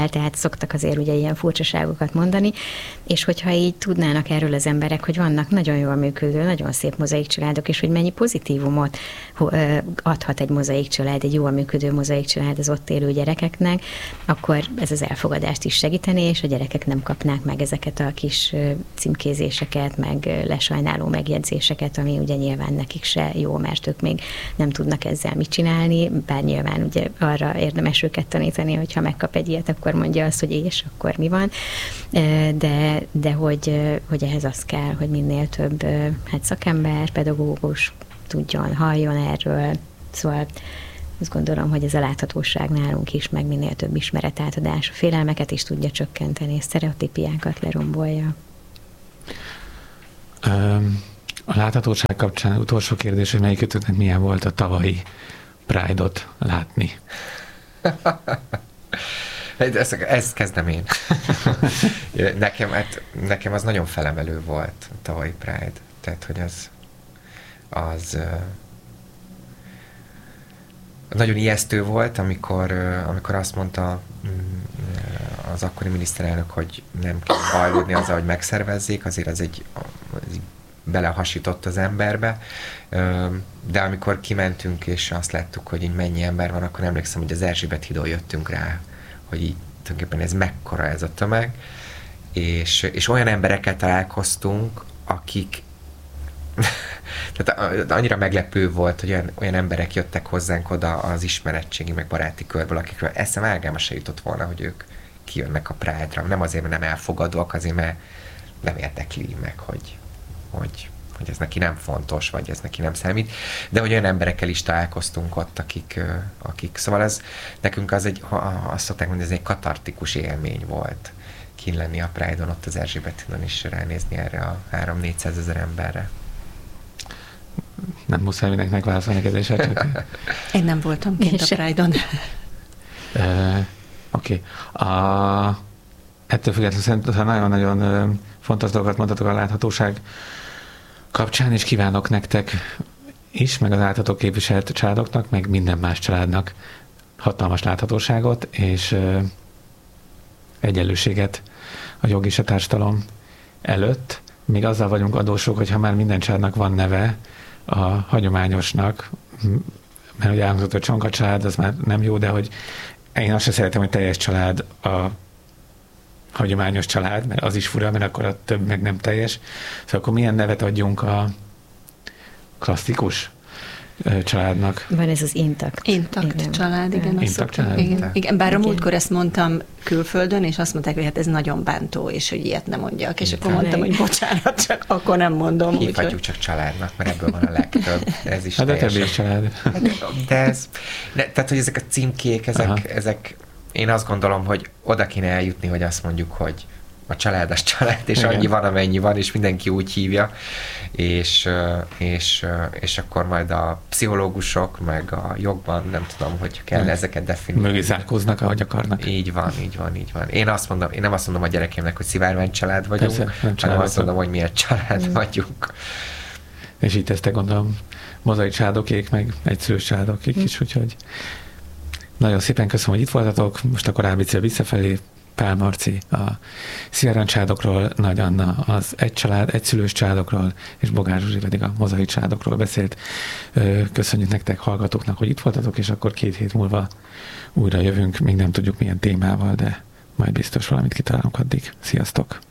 el, tehát szoktak azért ugye ilyen furcsaságokat mondani, és hogyha így tudnának erről az emberek, hogy vannak nagyon jól működő, nagyon szép mozaik családok, és hogy mennyi pozitívumot adhat egy mozaik család, egy jól működő mozaik család az ott élő gyerekeknek, akkor ez az elfogadást is segíteni, és a gyerekek nem kapnák meg ezeket a kis címkézéseket, meg lesajnáló megjegyzéseket, ami ugye nyilván nekik se jó, mert ők még nem tudnak ezzel mit csinálni, bár nyilván ugye arra érdemes őket tanítani, hogyha megkap egy ilyet, akkor mondja azt, hogy és akkor mi van, de, de hogy, hogy ehhez az kell, hogy minél több hát szakember, pedagógus tudjon, halljon erről, szóval azt gondolom, hogy ez a láthatóság nálunk is, meg minél több ismeretátadás, a félelmeket is tudja csökkenteni, és sztereotípiákat lerombolja. A láthatóság kapcsán utolsó kérdés, hogy melyikötöknek milyen volt a tavalyi Pride-ot látni? ezt, ezt kezdem én. nekem, hát, nekem az nagyon felemelő volt a tavalyi Pride. Tehát, hogy az az nagyon ijesztő volt, amikor, amikor azt mondta az akkori miniszterelnök, hogy nem kell bajlódni azzal, hogy megszervezzék, azért az egy, az egy belehasított az emberbe, de amikor kimentünk és azt láttuk, hogy így mennyi ember van, akkor emlékszem, hogy az Erzsébet hídon jöttünk rá, hogy így tulajdonképpen ez mekkora ez a tömeg, és, és olyan emberekkel találkoztunk, akik tehát annyira meglepő volt, hogy olyan, olyan emberek jöttek hozzánk oda az ismeretségi, meg baráti körből, akikről eszem ágáma se jutott volna, hogy ők kijönnek a Pride-ra. Nem azért, mert nem elfogadóak, azért, mert nem érdekli meg, hogy, hogy, hogy ez neki nem fontos, vagy ez neki nem számít. De hogy olyan emberekkel is találkoztunk ott, akik, akik szóval ez nekünk az egy, azt szokták mondani, ez egy katartikus élmény volt kint lenni a Pride-on, ott az Erzsébet hídon is ránézni erre a három-négyszázezer emberre. Nem muszáj mindenkinek válaszolni kérdésre, csak... Én nem voltam kint a Pride-on. uh, Oké. Okay. Ettől függetlenül szerintem nagyon-nagyon fontos dolgokat mondhatok a láthatóság kapcsán, és kívánok nektek is, meg az általatok képviselt családoknak, meg minden más családnak hatalmas láthatóságot, és uh, egyenlőséget a jog és a társadalom előtt. Még azzal vagyunk adósok, hogy ha már minden családnak van neve, a hagyományosnak, mert ugye elhangzott, hogy csonka család, az már nem jó, de hogy én azt sem szeretem, hogy teljes család a hagyományos család, mert az is fura, mert akkor a több meg nem teljes. Szóval akkor milyen nevet adjunk a klasszikus családnak? Van ez az intakt. Intakt igen. család, igen. Intakt család? Igen. igen. Bár a múltkor ezt mondtam külföldön, és azt mondták, hogy hát ez nagyon bántó, és hogy ilyet nem mondjak. És akkor mondtam, hogy bocsánat, csak akkor nem mondom. Hívhatjuk úgy, csak családnak, mert ebből van a legtöbb. Ez is hát de több is család. De ez, ne, tehát, hogy ezek a címkék, ezek, ezek, én azt gondolom, hogy oda kéne eljutni, hogy azt mondjuk, hogy a család az család, és igen. annyi van, amennyi van, és mindenki úgy hívja, és, és, és akkor majd a pszichológusok, meg a jogban, nem tudom, hogy kell hmm. ezeket definiálni. Mögé zárkóznak, ahogy akarnak. Így van, így van, így van. Én azt mondom, én nem azt mondom a gyerekeimnek, hogy szivárvány család vagyunk, Persze, hanem azt mondom, hogy milyen család hmm. vagyunk. És így tesztek, gondolom, mozaik családokék, meg egyszülős családokék hmm. is, úgyhogy nagyon szépen köszönöm, hogy itt voltatok. Most akkor ábécél visszafelé. Pál Marci a szivárvány családokról, Nagy Anna az egy család, egyszülős családokról, és Bogár Zsuzsi pedig a mozaik családokról beszélt. Köszönjük nektek, hallgatóknak, hogy itt voltatok, és akkor két hét múlva újra jövünk. Még nem tudjuk milyen témával, de majd biztos valamit kitalálunk addig. Sziasztok!